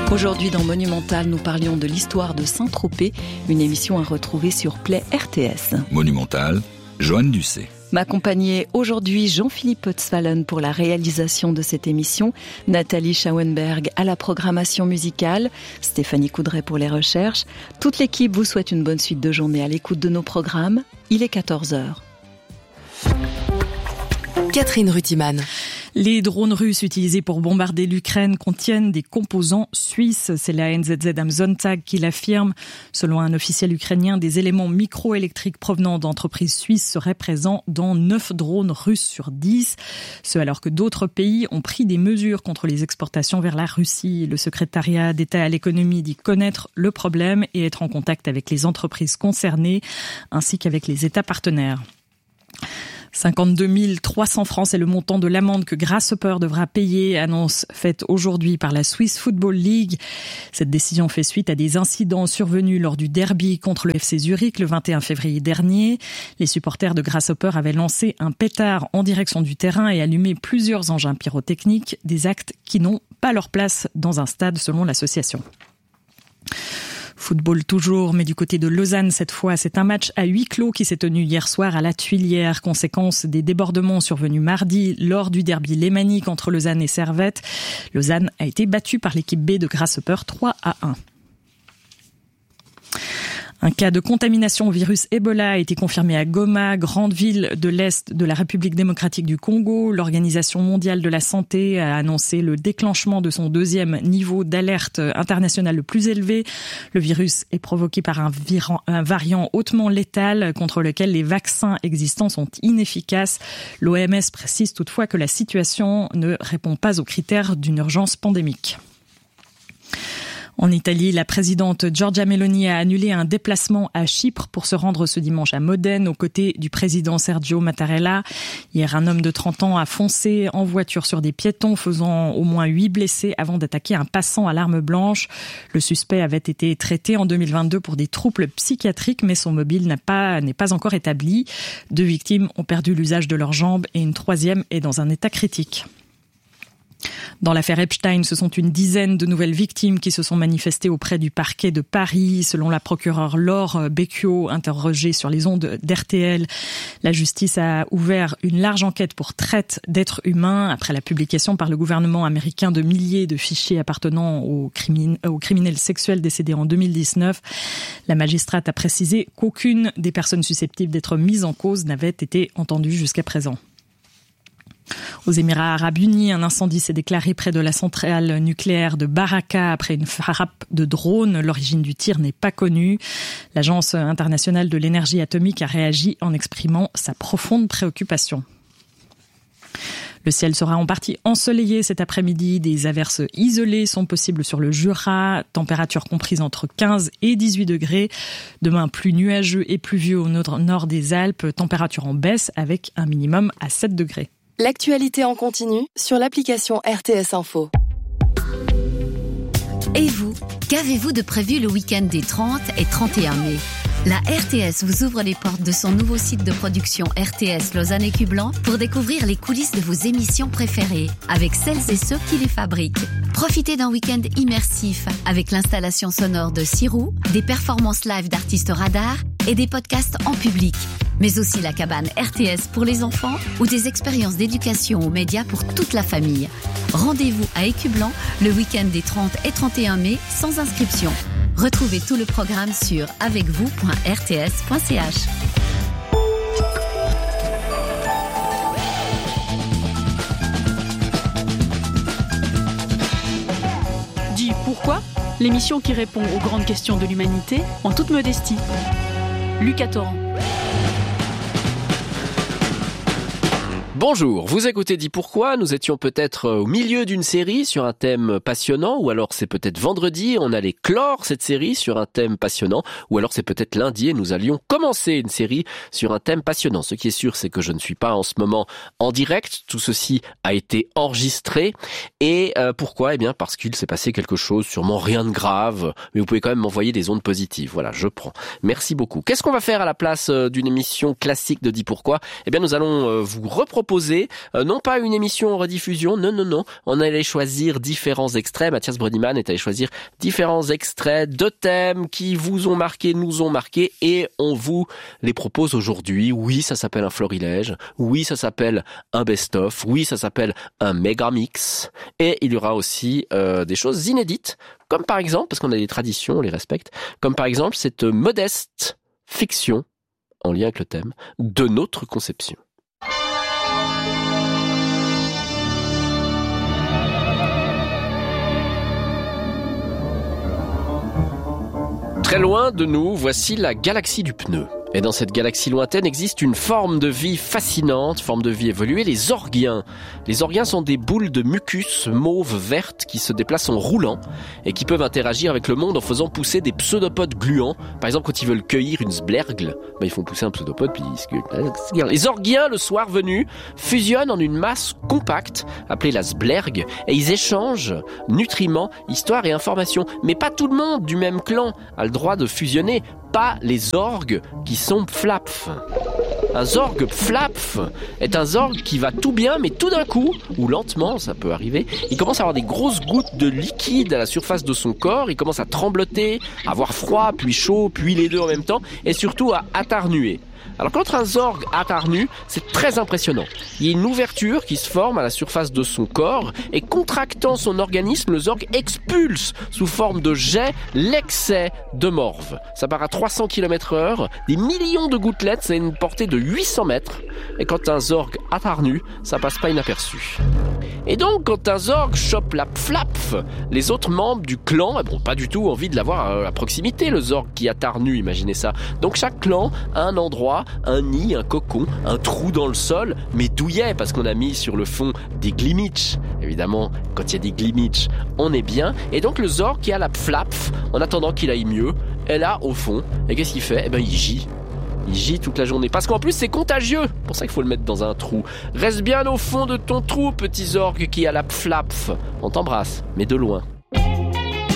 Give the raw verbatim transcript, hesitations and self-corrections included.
Aujourd'hui dans Monumental, nous parlions de l'histoire de Saint-Tropez, une émission à retrouver sur Play R T S. Monumental, Joanne Ducé. M'accompagnait aujourd'hui Jean-Philippe Potzwalen pour la réalisation de cette émission, Nathalie Schauenberg à la programmation musicale, Stéphanie Coudray pour les recherches. Toute l'équipe vous souhaite une bonne suite de journée à l'écoute de nos programmes. Il est quatorze heures. Catherine Rutiman. Les drones russes utilisés pour bombarder l'Ukraine contiennent des composants suisses. C'est la N Z Z am Sonntag qui l'affirme. Selon un officiel ukrainien, des éléments microélectriques provenant d'entreprises suisses seraient présents dans neuf drones russes sur dix. Ce alors que d'autres pays ont pris des mesures contre les exportations vers la Russie. Le secrétariat d'État à l'économie dit connaître le problème et être en contact avec les entreprises concernées ainsi qu'avec les États partenaires. cinquante-deux mille trois cents francs, c'est le montant de l'amende que Grasshopper devra payer, annonce faite aujourd'hui par la Swiss Football League. Cette décision fait suite à des incidents survenus lors du derby contre le F C Zurich le vingt et un février dernier. Les supporters de Grasshopper avaient lancé un pétard en direction du terrain et allumé plusieurs engins pyrotechniques, des actes qui n'ont pas leur place dans un stade selon l'association. Football toujours, mais du côté de Lausanne cette fois, c'est un match à huis clos qui s'est tenu hier soir à la Tuilière, conséquence des débordements survenus mardi lors du derby lémanique entre Lausanne et Servette. Lausanne a été battue par l'équipe B de Grasshopper trois à un. Un cas de contamination au virus Ebola a été confirmé à Goma, grande ville de l'Est de la République démocratique du Congo. L'Organisation mondiale de la santé a annoncé le déclenchement de son deuxième niveau d'alerte internationale le plus élevé. Le virus est provoqué par un, viran, un variant hautement létal contre lequel les vaccins existants sont inefficaces. L'O M S précise toutefois que la situation ne répond pas aux critères d'une urgence pandémique. En Italie, la présidente Giorgia Meloni a annulé un déplacement à Chypre pour se rendre ce dimanche à Modène aux côtés du président Sergio Mattarella. Hier, un homme de trente ans a foncé en voiture sur des piétons, faisant au moins huit blessés avant d'attaquer un passant à l'arme blanche. Le suspect avait été traité en deux mille vingt-deux pour des troubles psychiatriques, mais son mobile n'a pas, n'est pas encore établi. Deux victimes ont perdu l'usage de leurs jambes et une troisième est dans un état critique. Dans l'affaire Epstein, ce sont une dizaine de nouvelles victimes qui se sont manifestées auprès du parquet de Paris. Selon la procureure Laure Becchio, interrogée sur les ondes d'R T L, la justice a ouvert une large enquête pour traite d'êtres humains après la publication par le gouvernement américain de milliers de fichiers appartenant aux, crimin- aux criminels sexuels décédés en deux mille dix-neuf. La magistrate a précisé qu'aucune des personnes susceptibles d'être mises en cause n'avait été entendue jusqu'à présent. Aux Émirats arabes unis, un incendie s'est déclaré près de la centrale nucléaire de Baraka après une frappe de drone. L'origine du tir n'est pas connue. L'Agence internationale de l'énergie atomique a réagi en exprimant sa profonde préoccupation. Le ciel sera en partie ensoleillé cet après-midi. Des averses isolées sont possibles sur le Jura. Température comprise entre quinze et dix-huit degrés. Demain, plus nuageux et pluvieux au nord des Alpes. Température en baisse avec un minimum à sept degrés. L'actualité en continu sur l'application R T S Info. Et vous, qu'avez-vous de prévu le week-end des trente et trente et un mai ? La R T S vous ouvre les portes de son nouveau site de production R T S Lausanne et Cublan pour découvrir les coulisses de vos émissions préférées avec celles et ceux qui les fabriquent. Profitez d'un week-end immersif avec l'installation sonore de Sirou, des performances live d'artistes radars et des podcasts en public. Mais aussi la cabane R T S pour les enfants ou des expériences d'éducation aux médias pour toute la famille. Rendez-vous à Écublan le week-end des trente et trente et un mai sans inscription. Retrouvez tout le programme sur avec vous point r t s point c h. Dis pourquoi ? L'émission qui répond aux grandes questions de l'humanité en toute modestie. Lucas Torrent. Bonjour, vous écoutez Dis Pourquoi, nous étions peut-être au milieu d'une série sur un thème passionnant, ou alors c'est peut-être vendredi, on allait clore cette série sur un thème passionnant, ou alors c'est peut-être lundi et nous allions commencer une série sur un thème passionnant. Ce qui est sûr, c'est que je ne suis pas en ce moment en direct, tout ceci a été enregistré, et euh, pourquoi ? Eh bien parce qu'il s'est passé quelque chose, sûrement rien de grave, mais vous pouvez quand même m'envoyer des ondes positives, voilà, je prends. Merci beaucoup. Qu'est-ce qu'on va faire à la place d'une émission classique de Dis Pourquoi ? Eh bien nous allons euh, vous reproposer proposer, euh, non pas une émission en rediffusion, non, non, non. On allait choisir différents extraits. Mathias Brodiman est allé choisir différents extraits de thèmes qui vous ont marqué, nous ont marqué, et on vous les propose aujourd'hui. Oui, ça s'appelle un florilège. Oui, ça s'appelle un best-of. Oui, ça s'appelle un méga mix. Et il y aura aussi euh, des choses inédites, comme par exemple, parce qu'on a des traditions, on les respecte, comme par exemple cette modeste fiction, en lien avec le thème, de notre conception. Très loin de nous, voici la galaxie du pneu. Et dans cette galaxie lointaine existe une forme de vie fascinante, forme de vie évoluée, les Orguiens. Les Orguiens sont des boules de mucus mauve vertes qui se déplacent en roulant et qui peuvent interagir avec le monde en faisant pousser des pseudopodes gluants. Par exemple, quand ils veulent cueillir une sblergle, bah, ils font pousser un pseudopode puis ils... Les Orguiens, le soir venu, fusionnent en une masse compacte appelée la sblergue et ils échangent nutriments, histoire et informations. Mais pas tout le monde du même clan a le droit de fusionner. Pas les orgues qui sont pflapf. Un zorg pflapf est un zorg qui va tout bien, mais tout d'un coup, ou lentement, ça peut arriver, il commence à avoir des grosses gouttes de liquide à la surface de son corps, il commence à trembloter, à avoir froid, puis chaud, puis les deux en même temps, et surtout à attarnuer. Alors quand un zorg attarnue, c'est très impressionnant. Il y a une ouverture qui se forme à la surface de son corps et contractant son organisme, le zorg expulse sous forme de jet l'excès de morve. Ça part à trois cents kilomètres heure, des millions de gouttelettes, c'est une portée de huit cents mètres. Et quand un zorg attarnue, ça passe pas inaperçu. Et donc, quand un zorg chope la pflapf, les autres membres du clan n'ont pas du tout envie de l'avoir à proximité, le zorg qui attarnue, imaginez ça. Donc chaque clan a un endroit, un nid, un cocon, un trou dans le sol, mais douillet, parce qu'on a mis sur le fond des glimitch. Évidemment, quand il y a des glimitch, on est bien. Et donc le zorg qui a la pflapf, en attendant qu'il aille mieux, est là au fond. Et qu'est-ce qu'il fait ? Eh ben, il gît. Il gît toute la journée. Parce qu'en plus, c'est contagieux. C'est pour ça qu'il faut le mettre dans un trou. Reste bien au fond de ton trou, petit zorg qui a la pflapf. On t'embrasse, mais de loin.